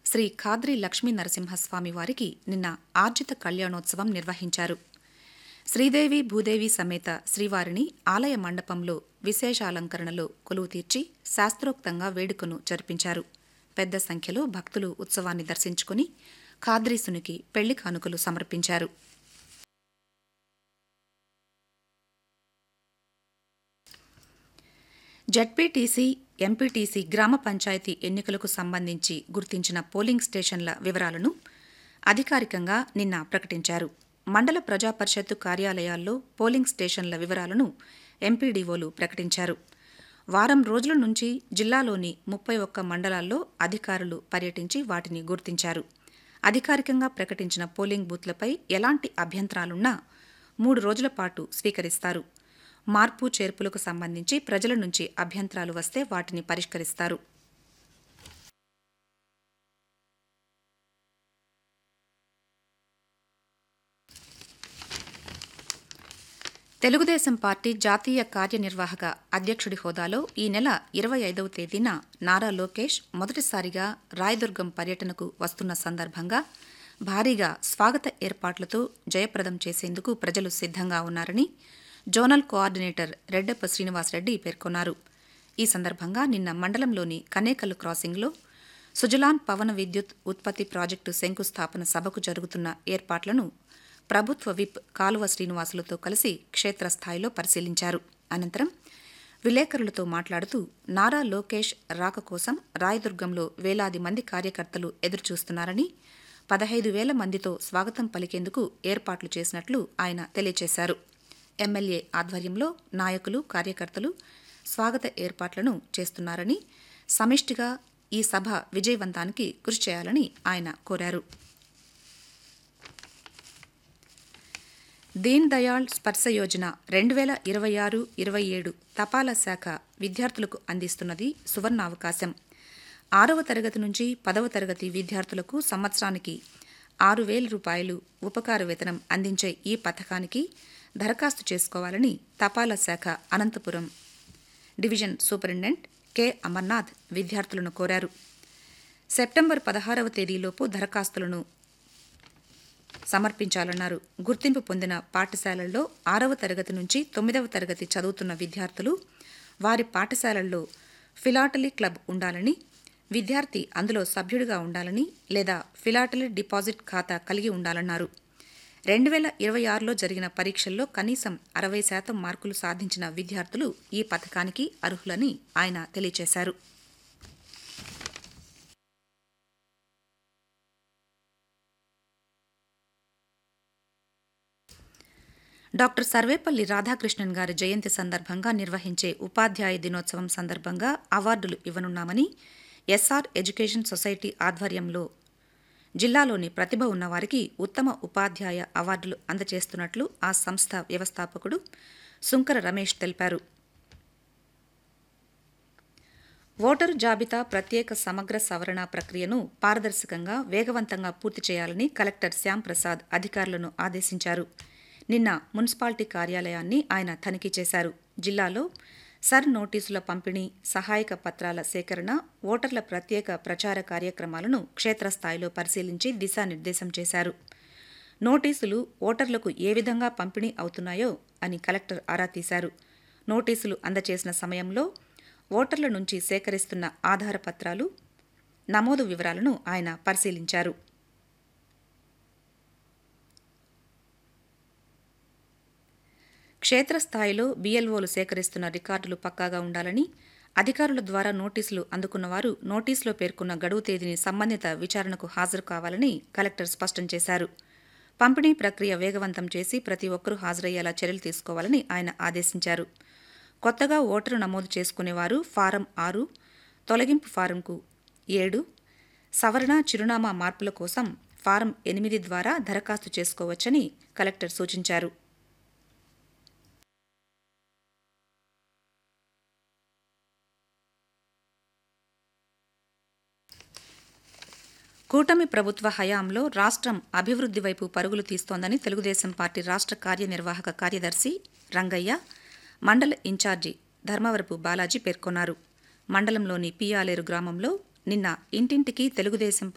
శ్రీ ఖాద్రి లక్ష్మీ నరసింహస్వామి వారికి నిన్న ఆర్జిత కళ్యాణోత్సవం నిర్వహించారు. శ్రీదేవి భూదేవి సమేత శ్రీవారిని ఆలయ మండపంలో విశేషాలంకరణలో కొలువు తీర్చి శాస్త్రోక్తంగా వేడుకను జరిపించారు. పెద్ద సంఖ్యలో భక్తులు ఉత్సవాన్ని దర్శించుకుని ఖాద్రీసునికి పెళ్లి కానుకలు సమర్పించారు. జడ్పీటీసీ, ఎంపీటీసీ గ్రామ పంచాయతీ ఎన్నికలకు సంబంధించి గుర్తించిన పోలింగ్ స్టేషన్ల వివరాలను అధికారికంగా నిన్న ప్రకటించారు. మండల ప్రజాపరిషత్తు కార్యాలయాల్లో పోలింగ్ స్టేషన్ల వివరాలను ఎంపీడీఓలు ప్రకటించారు. వారం రోజుల నుంచి జిల్లాలోని 31 మండలాల్లో అధికారులు పర్యటించి వాటిని గుర్తించారు. అధికారికంగా ప్రకటించిన పోలింగ్ బూత్లపై ఎలాంటి అభ్యంతరాలున్నా 3 రోజుల పాటు స్వీకరిస్తారు. మార్పు చేర్పులకు సంబంధించి ప్రజల నుంచి అభ్యంతరాలు వస్తే వాటిని పరిష్కరిస్తారు. తెలుగుదేశం పార్టీ జాతీయ కార్యనిర్వాహక అధ్యక్షుడి హోదాలో ఈ నెల 25వ తేదీన నారా లోకేష్ మొదటిసారిగా రాయదుర్గం పర్యటనకు వస్తున్న సందర్భంగా భారీగా స్వాగత ఏర్పాట్లతో జయప్రదం చేసేందుకు ప్రజలు సిద్ధంగా ఉన్నారని జోనల్ కోఆర్డినేటర్ రెడ్డెప్ప శ్రీనివాసరెడ్డి పేర్కొన్నారు. ఈ సందర్భంగా నిన్న మండలంలోని కనేకల్ క్రాసింగ్లో సుజలాన్ పవన విద్యుత్ ఉత్పత్తి ప్రాజెక్టు శంకుస్థాపన సభకు జరుగుతున్న ఏర్పాట్లను ప్రభుత్వ విప్ కాలువ శ్రీనివాసులతో కలిసి క్షేత్రస్థాయిలో పరిశీలించారు. అనంతరం విలేకరులతో మాట్లాడుతూ నారా లోకేష్ రాక కోసం రాయదుర్గంలో వేలాది మంది కార్యకర్తలు ఎదురుచూస్తున్నారని 15,000 మందితో స్వాగతం పలికేందుకు ఏర్పాట్లు చేసినట్లు ఆయన తెలియజేశారు. ఎమ్మెల్యే ఆధ్వర్యంలో నాయకులు, కార్యకర్తలు స్వాగత ఏర్పాట్లను చేస్తున్నారని, సమిష్టిగా ఈ సభ విజయవంతానికి కృషి చేయాలని ఆయన కోరారు. దీన్ దయాళ్ స్పర్శ యోజన 2026-27 తపాలా శాఖ విద్యార్థులకు అందిస్తున్నది సువర్ణావకాశం. 6వ తరగతి నుంచి 10వ తరగతి విద్యార్థులకు సంవత్సరానికి 6,000 రూపాయలు ఉపకార వేతనం అందించే ఈ పథకానికి దరఖాస్తు చేసుకోవాలని తపాలా శాఖ Anantapuram division superintendent K Amarnath విద్యార్థులను కోరారు. సెప్టెంబర్ 16వ తేదీలోపు దరఖాస్తులను సమర్పించాలన్నారు. గుర్తింపు పొందిన పాఠశాలల్లో 6వ తరగతి నుంచి 9వ తరగతి చదువుతున్న విద్యార్థులు వారి పాఠశాలల్లో ఫిలాటలీ క్లబ్ ఉండాలని, విద్యార్థి అందులో సభ్యుడిగా ఉండాలని లేదా ఫిలాటలీ డిపాజిట్ ఖాతా కలిగి ఉండాలన్నారు. 2026లో జరిగిన పరీక్షల్లో కనీసం 60% మార్కులు సాధించిన విద్యార్థులు ఈ పథకానికి అర్హులని ఆయన తెలియజేశారు. డాక్టర్ సర్వేపల్లి రాధాకృష్ణన్ గారి జయంతి సందర్భంగా నిర్వహించే ఉపాధ్యాయ దినోత్సవం సందర్భంగా అవార్డులు ఇవ్వనున్నామని ఎస్ఆర్ ఎడ్యుకేషన్ సొసైటీ ఆధ్వర్యంలో జిల్లాలోని ప్రతిభ ఉన్నవారికి ఉత్తమ ఉపాధ్యాయ అవార్డులు అందజేస్తున్నట్లు ఆ సంస్థ వ్యవస్థాపకుడు సుంకర రమేష్ తెలిపారు. ఓటరు జాబితా ప్రత్యేక సమగ్ర సవరణ ప్రక్రియను పారదర్శకంగా, వేగవంతంగా పూర్తి చేయాలని కలెక్టర్ శ్యాంప్రసాద్ అధికారులను ఆదేశించారు. నిన్న మున్సిపాలిటీ కార్యాలయాన్ని ఆయన తనిఖీ చేశారు. జిల్లాలో సర్ నోటీసుల పంపిణీ, సహాయక పత్రాల సేకరణ, ఓటర్ల ప్రత్యేక ప్రచార కార్యక్రమాలను క్షేత్రస్థాయిలో పరిశీలించి దిశానిర్దేశం చేశారు. నోటీసులు ఓటర్లకు ఏ విధంగా పంపిణీ అవుతున్నాయో అని కలెక్టర్ ఆరా తీశారు. నోటీసులు అందజేసిన సమయంలో ఓటర్ల నుంచి సేకరిస్తున్న ఆధార పత్రాలు, నమోదు వివరాలను ఆయన పరిశీలించారు. క్షేత్రస్థాయిలో బీఎల్ఓలు సేకరిస్తున్న రికార్డులు పక్కాగా ఉండాలని, అధికారుల ద్వారా నోటీసులు అందుకున్నవారు నోటీసులో పేర్కొన్న గడువు తేదీని సంబంధిత విచారణకు హాజరు కావాలని కలెక్టర్ స్పష్టం చేశారు. పంపిణీ ప్రక్రియ వేగవంతం చేసి ప్రతి ఒక్కరూ హాజరయ్యేలా చర్యలు తీసుకోవాలని ఆయన ఆదేశించారు. కొత్తగా ఓటరు నమోదు చేసుకునేవారు ఫారం 6, తొలగింపు ఫారంకు 7, సవరణ, చిరునామా మార్పుల కోసం ఫారం 8 ద్వారా దరఖాస్తు చేసుకోవచ్చని కలెక్టర్ సూచించారు. కూటమి ప్రభుత్వ హయాంలో రాష్ట్రం అభివృద్ధి వైపు పరుగులు తీస్తోందని తెలుగుదేశం పార్టీ రాష్ట్ర కార్యనిర్వాహక కార్యదర్శి రంగయ్య, మండల ఇన్ఛార్జి ధర్మవరపు బాలాజీ పేర్కొన్నారు. మండలంలోని పియాలేరు గ్రామంలో నిన్న ఇంటింటికి తెలుగుదేశం